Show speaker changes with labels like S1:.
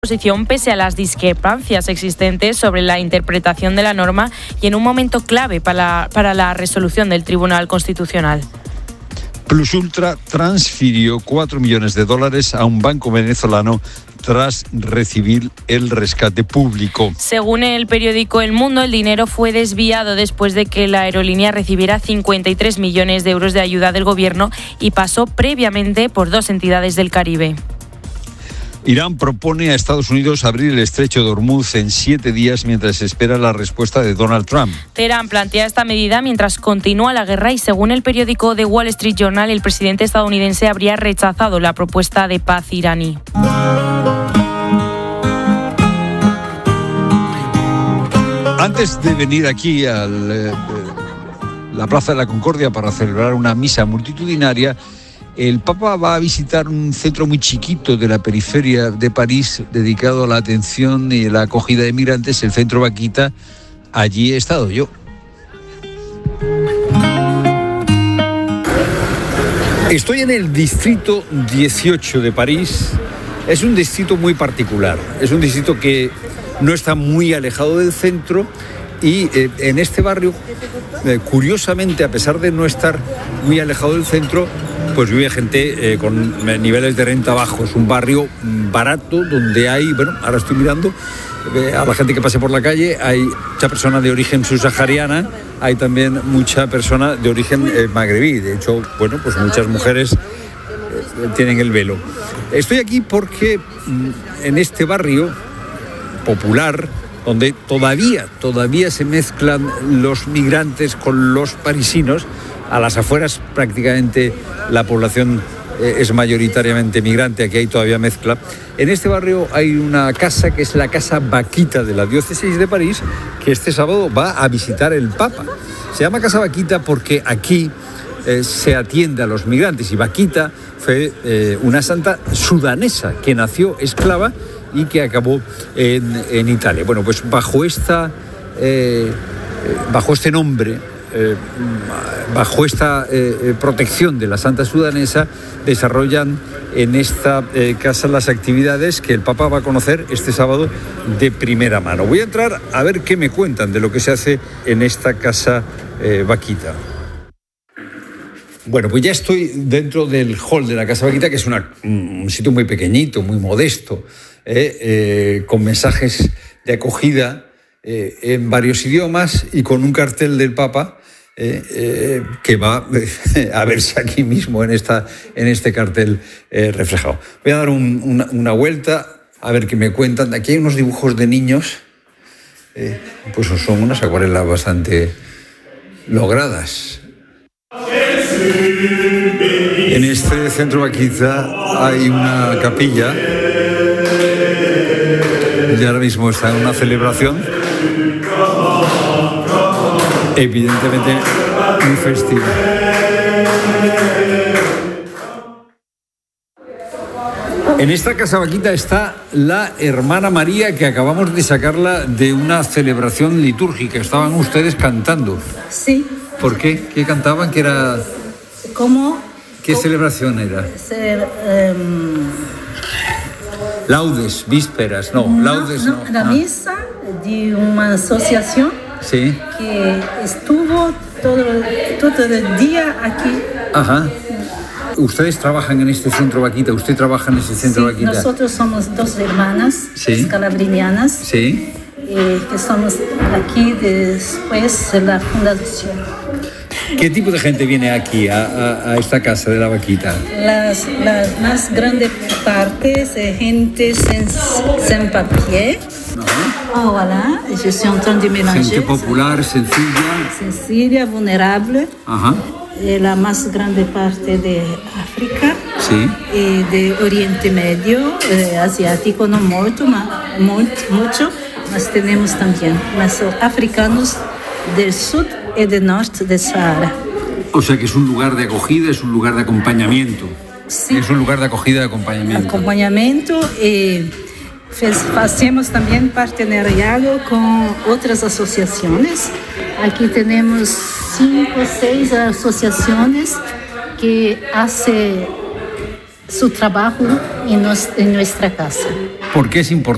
S1: Posición pese a las discrepancias existentes sobre la interpretación de la norma y en un momento clave para la resolución del Tribunal Constitucional.
S2: Plus Ultra transfirió $4 millones a un banco venezolano tras recibir el rescate público.
S1: Según el periódico El Mundo, el dinero fue desviado después de que la aerolínea recibiera 53 millones de euros de ayuda del gobierno y pasó previamente por 2 entidades del Caribe.
S2: Irán propone a Estados Unidos abrir el estrecho de Hormuz en 7 días mientras se espera la respuesta de Donald Trump.
S1: Teherán plantea esta medida mientras continúa la guerra y, según el periódico The Wall Street Journal, el presidente estadounidense habría rechazado la propuesta de paz iraní.
S2: Antes de venir aquí a la Plaza de la Concordia para celebrar una misa multitudinaria, el Papa va a visitar un centro muy chiquito de la periferia de París dedicado a la atención y la acogida de migrantes, el Centro Vaquita. Allí he estado yo. Estoy en el distrito 18 de París. Es un distrito muy particular. Es un distrito que no está muy alejado del centro y en este barrio, curiosamente, a pesar de no estar muy alejado del centro, pues vive gente con niveles de renta bajos. Un barrio barato donde hay, bueno, ahora estoy mirando a la gente que pase por la calle, hay mucha persona de origen subsahariana, hay también mucha persona de origen magrebí. De hecho, bueno, pues muchas mujeres tienen el velo. Estoy aquí porque en este barrio popular, donde todavía se mezclan los migrantes con los parisinos, a las afueras prácticamente la población es mayoritariamente migrante, aquí hay todavía mezcla. En este barrio hay una casa que es la Casa Vaquita de la Diócesis de París, que este sábado va a visitar el Papa. Se llama Casa Vaquita porque aquí se atiende a los migrantes, y Vaquita fue una santa sudanesa que nació esclava y que acabó en Italia. Bueno, pues bajo este nombre, bajo esta protección de la santa sudanesa, desarrollan en esta casa las actividades que el Papa va a conocer este sábado de primera mano. Voy a entrar a ver qué me cuentan de lo que se hace en esta Casa Vaquita. Bueno, pues ya estoy dentro del hall de la Casa Vaquita, que es un sitio muy pequeñito, muy modesto, con mensajes de acogida en varios idiomas y con un cartel del Papa que va a verse aquí mismo en este cartel reflejado. Voy a dar una vuelta a ver qué me cuentan. Aquí hay unos dibujos de niños, pues son unas acuarelas bastante logradas. En este Centro Vaquita hay una capilla y ahora mismo está en una celebración, evidentemente muy festiva. En esta Casa Vaquita está la hermana María, que acabamos de sacarla de una celebración litúrgica. Estaban ustedes cantando.
S3: Sí.
S2: ¿Por qué? ¿Qué cantaban? ¿Qué era?
S3: ¿Cómo?
S2: ¿Qué celebración era? Laudes, vísperas, laudes no.
S3: La misa de una asociación,
S2: sí,
S3: que estuvo todo el día aquí.
S2: Ajá. ¿Ustedes trabajan en este Centro Vaquita? ¿Usted trabaja en este Centro Vaquita?
S3: Nosotros somos 2 hermanas,
S2: sí,
S3: calabrinianas,
S2: sí,
S3: que somos aquí después de la fundación.
S2: ¿Qué tipo de gente viene aquí a esta Casa de la Vaquita?
S3: Las más grandes partes de gente sin papier. Oh, voilà, je suis en train de mélanger.
S2: Gente popular, sencilla.
S3: Sencilla, vulnerable.
S2: Ajá.
S3: La más grande parte de África,
S2: sí,
S3: y de Oriente Medio, asiático no mucho, mas tenemos también más africanos del sur y del norte del Sahara.
S2: O sea que es un lugar de acogida, es un lugar de acompañamiento.
S3: Sí.
S2: Es un lugar de acogida y acompañamiento.
S3: Acompañamiento, y hacemos también partenariado con otras asociaciones. Aquí tenemos 5 o 6 asociaciones que hacen su trabajo en nuestra casa.
S2: ¿Por qué es importante